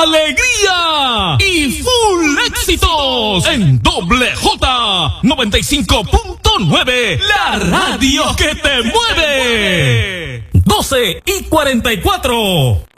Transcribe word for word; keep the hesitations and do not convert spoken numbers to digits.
alegría y full éxitos en Doble J noventa y cinco punto nueve, la radio que te mueve. doce y cuarenta y cuatro.